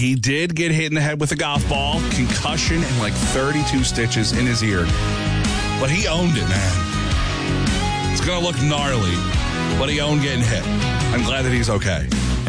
He did get hit in the head with a golf ball, concussion, and like 32 stitches in his ear. But he owned it, man. It's going to look gnarly, but he owned getting hit. I'm glad that he's okay.